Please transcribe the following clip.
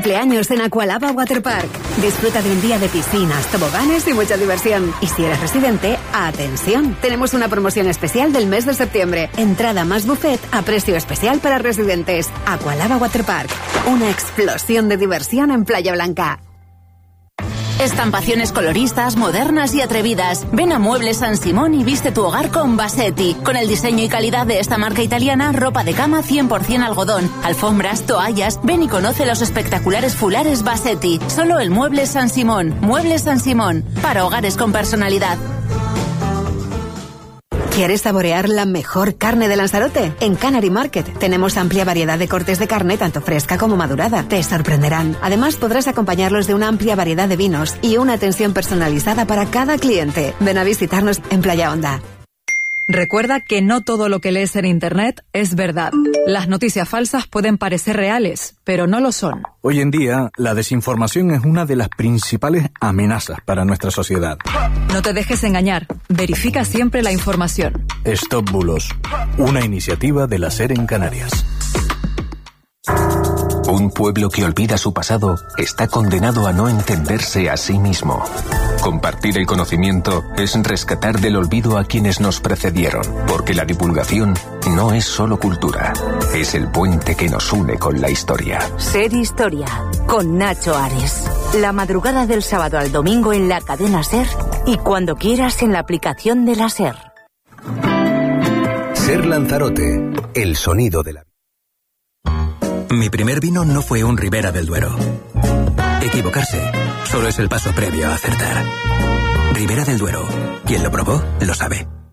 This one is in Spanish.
cumpleaños en Aqualaba Waterpark. Disfruta de un día de piscinas, toboganes y mucha diversión. Y si eres residente, ¡atención! Tenemos una promoción especial del mes de septiembre. Entrada más buffet a precio especial para residentes. Aqualaba Waterpark. Una explosión de diversión en Playa Blanca. Estampaciones coloristas, modernas y atrevidas. Ven a Muebles San Simón y viste tu hogar con Bassetti. Con el diseño y calidad de esta marca italiana, ropa de cama 100% algodón, alfombras, toallas. Ven y conoce los espectaculares fulares Bassetti. Solo el Muebles San Simón. Muebles San Simón. Para hogares con personalidad. ¿Quieres saborear la mejor carne de Lanzarote? En Canary Market tenemos amplia variedad de cortes de carne, tanto fresca como madurada. Te sorprenderán. Además, podrás acompañarlos de una amplia variedad de vinos y una atención personalizada para cada cliente. Ven a visitarnos en Playa Honda. Recuerda que no todo lo que lees en Internet es verdad. Las noticias falsas pueden parecer reales, pero no lo son. Hoy en día, la desinformación es una de las principales amenazas para nuestra sociedad. No te dejes engañar. Verifica siempre la información. Stop Bulos, una iniciativa de la SER en Canarias. Un pueblo que olvida su pasado está condenado a no entenderse a sí mismo. Compartir el conocimiento es rescatar del olvido a quienes nos precedieron, porque la divulgación no es solo cultura, es el puente que nos une con la historia. Ser Historia, con Nacho Ares. La madrugada del sábado al domingo en la cadena SER y cuando quieras en la aplicación de la SER. SER Lanzarote, el sonido de la... Mi primer vino no fue un Ribera del Duero. Equivocarse solo es el paso previo a acertar. Ribera del Duero. Quien lo probó, lo sabe.